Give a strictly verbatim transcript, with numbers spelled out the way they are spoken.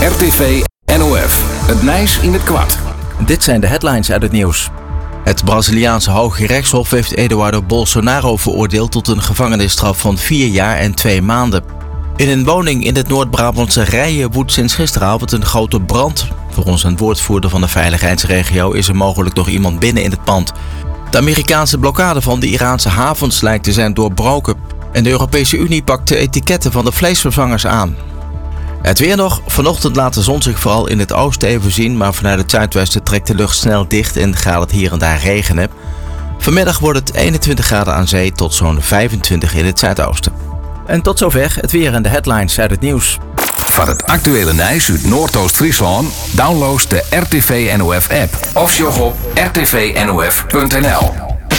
R T V N O F. Het Nijs in het kwart. Dit zijn de headlines uit het nieuws. Het Braziliaanse Hoge Rechtshof heeft Eduardo Bolsonaro veroordeeld tot een gevangenisstraf van vier jaar en twee maanden. In een woning in het Noord-Brabantse Rijen woedt sinds gisteravond een grote brand. Volgens een woordvoerder van de veiligheidsregio is er mogelijk nog iemand binnen in het pand. De Amerikaanse blokkade van de Iraanse havens lijkt te zijn doorbroken. En de Europese Unie pakt de etiketten van de vleesvervangers aan. Het weer nog. Vanochtend laat de zon zich vooral in het oosten even zien, maar vanuit het zuidwesten trekt de lucht snel dicht en gaat het hier en daar regenen. Vanmiddag wordt het eenentwintig graden aan zee tot zo'n vijfentwintig in het zuidoosten. En tot zover het weer en de headlines uit het nieuws. Van het actuele Nijs uit Noordoost-Friesland download de R T V N O F app of sjog op r t v n o f punt n l.